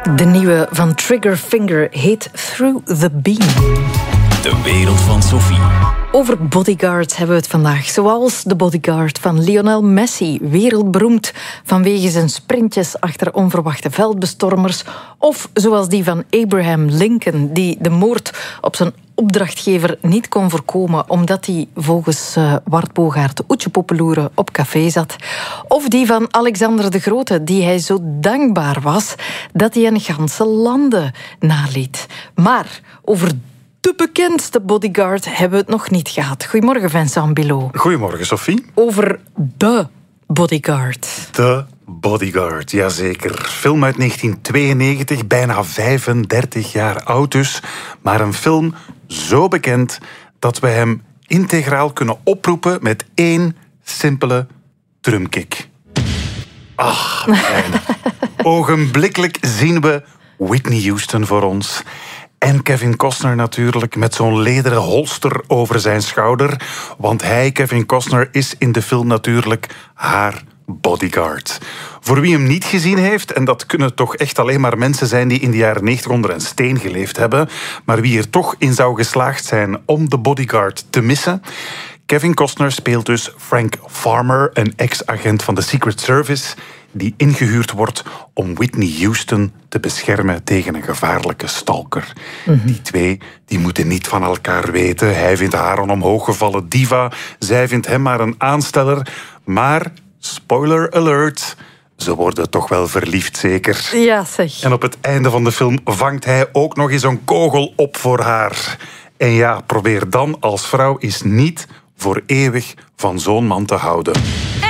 De nieuwe van Triggerfinger heet Through the Beam. De wereld van Sophie. Over bodyguards hebben we het vandaag. Zoals de bodyguard van Lionel Messi, wereldberoemd vanwege zijn sprintjes achter onverwachte veldbestormers. Of zoals die van Abraham Lincoln, die de moord op zijn opdrachtgever niet kon voorkomen omdat hij volgens Wart Bogaert Oetjepopeloeren op café zat. Of die van Alexander de Grote, die hij zo dankbaar was dat hij een ganse landen naliet. Maar over de bekendste bodyguard hebben we het nog niet gehad. Goedemorgen, Vincent Bilot. Goedemorgen, Sophie. Over de bodyguard. De Bodyguard, jazeker. Film uit 1992, bijna 35 jaar oud dus. Maar een film zo bekend dat we hem integraal kunnen oproepen met één simpele drumkick. Fijn. Ogenblikkelijk zien we Whitney Houston voor ons. En Kevin Costner natuurlijk, met zo'n lederen holster over zijn schouder. Want hij, Kevin Costner, is in de film natuurlijk haar bodyguard. Voor wie hem niet gezien heeft, en dat kunnen toch echt alleen maar mensen zijn die in de jaren 90 onder een steen geleefd hebben, maar wie er toch in zou geslaagd zijn om de bodyguard te missen. Kevin Costner speelt dus Frank Farmer, een ex-agent van de Secret Service, die ingehuurd wordt om Whitney Houston te beschermen tegen een gevaarlijke stalker. Die twee die moeten niet van elkaar weten. Hij vindt haar een omhooggevallen diva. Zij vindt hem maar een aansteller. Maar, spoiler alert, ze worden toch wel verliefd, zeker? Ja, zeg. En op het einde van de film vangt hij ook nog eens een kogel op voor haar. En ja, probeer dan als vrouw eens niet voor eeuwig van zo'n man te houden.